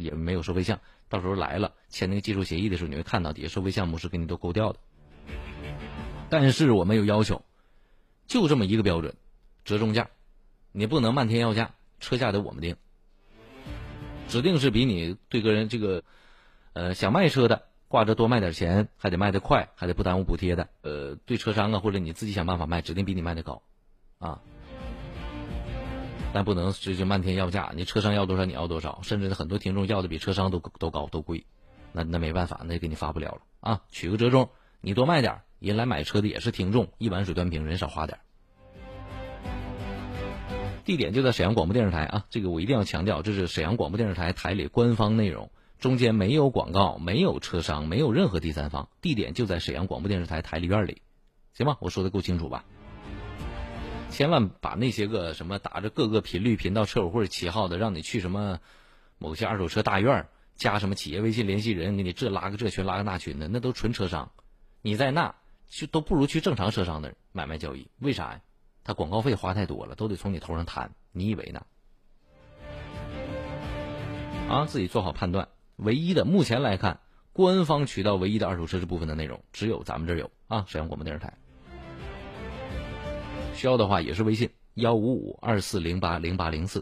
也没有收费项，到时候来了签那个技术协议的时候，你会看到底下收费项目是给你都勾掉的。但是我们有要求，就这么一个标准，折中价，你不能漫天要价，车价得我们定，指定是比你对个人这个想卖车的挂着多卖点钱，还得卖得快，还得不耽误补贴的，对车商啊或者你自己想办法卖，指定比你卖得高啊。但不能就漫天要价，你车商要多少你要多少，甚至很多听众要的比车商都高都贵，那没办法，那给你发不了了啊。取个折中，你多卖点，人来买车的也是听众，一碗水端平，人少花点。地点就在沈阳广播电视台啊，这个我一定要强调，这是沈阳广播电视台台里官方内容，中间没有广告，没有车商，没有任何第三方，地点就在沈阳广播电视台台里院里，行吗？我说的够清楚吧？千万把那些个什么打着各个频率频道车友会旗号的，让你去什么某些二手车大院加什么企业微信联系人，给你这拉个这群拉个那群的，那都纯车商，你在那就都不如去正常车商那儿买卖交易。为啥呀？他广告费花太多了，都得从你头上摊，你以为呢？啊，自己做好判断。唯一的目前来看，官方渠道唯一的二手车这部分的内容，只有咱们这儿有啊，沈阳广播电视台。需要的话也是微信15524080804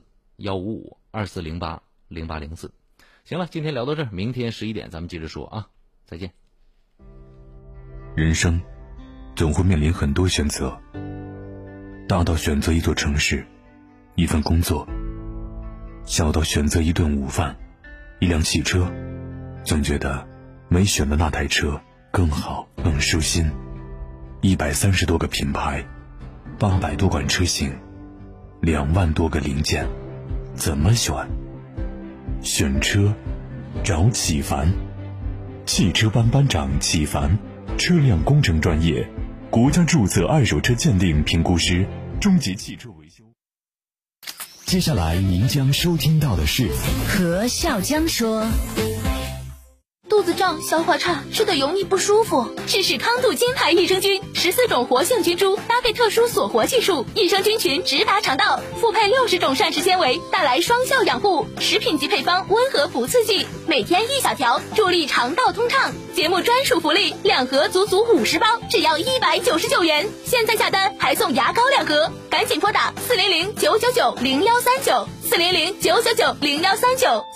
15524080804。行了，今天聊到这儿，明天11点咱们接着说啊，再见。 人生总会面临很多选择，大到选择一座城市，一份工作，小到选择一顿午饭，一辆汽车，总觉得没选的那台车更好更舒心。130多个品牌，800多款车型，2万多个零件，怎么选？选车找启凡，汽车班班长启凡，车辆工程专业，国家注册二手车鉴定评估师，中级汽车维修。 接下来您将收听到的是何笑江说。 肚子胀、消化差、吃得油腻不舒服，试试康度金牌益生菌，14种活性菌株搭配特殊锁活技术，益生菌群直达肠道，复配60种膳食纤维，带来双效养护。食品级配方，温和不刺激，每天1小条，助力肠道通畅。节目专属福利，2盒足足50包，只要199元。现在下单还送牙膏2盒，赶紧拨打400-999-0139 400-999-0139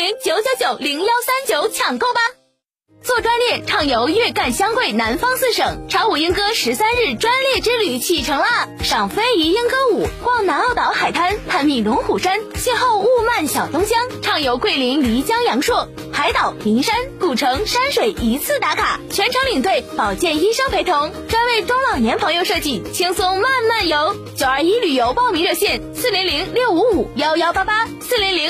400-999-0139抢购吧。做专列畅游粤赣湘桂南方4省，潮舞莺歌13日专列之旅启程啦！赏非遗莺歌舞，逛南澳岛海滩，探秘龙虎山，邂逅雾漫小东江，畅游桂林漓江阳朔，海岛、名山、古城、山水一次打卡，全程领队保健医生陪同，专为中老年朋友设计，轻松慢慢游。921旅游报名热线400-655-1188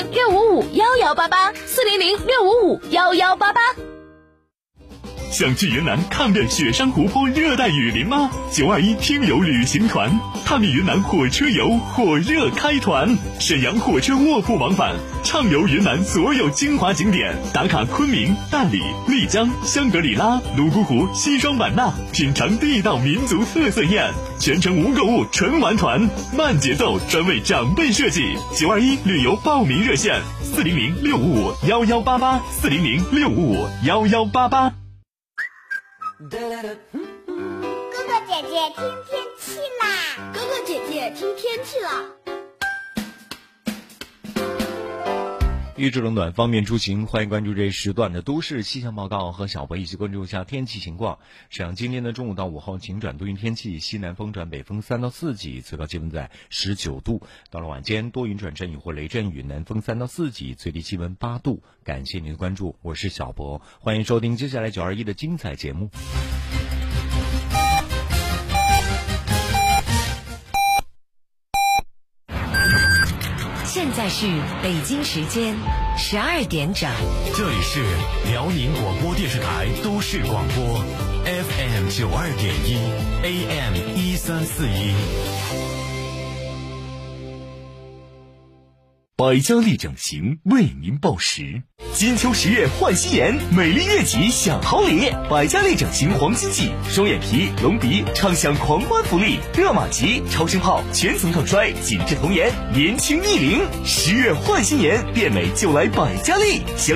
400-655-1188 400-655-1188。 想去云南看遍雪山湖泊热带雨林吗？921听友旅行团探秘云南火车游火热开团，沈阳火车卧铺往返，畅游云南所有精华景点，打卡昆明、大理、丽江、香格里拉、泸沽湖、西双版纳，品尝地道民族特色宴，全程无购物纯玩团，慢节奏专为长辈设计。921旅游报名热线400-655-1188 400-655-1188。 哥哥姐姐听天气啦！ 哥哥姐姐听天气啦！ 预知冷暖，方便出行，欢迎关注这一时段的都市气象报告，和小博一起关注一下天气情况。沈阳今天的中午到午后晴转多云天气，西南风转北风3到4级，最高气温在19度。到了晚间多云转阵雨或雷阵雨，南风3到4级，最低气温8度。感谢您的关注，我是小博，欢迎收听接下来921的精彩节目。 现在是北京时间12点整， 这里是辽宁广播电视台都市广播 FM 92.1 AM 1341。 百家丽整形为您报时，金秋10月换新颜，美丽悦己享好礼。百家丽整形黄金季，双眼皮、隆鼻畅享狂欢福利，热玛吉、超声炮全层抗衰，紧致童颜，年轻逆龄。10月换新颜，变美就来百家丽。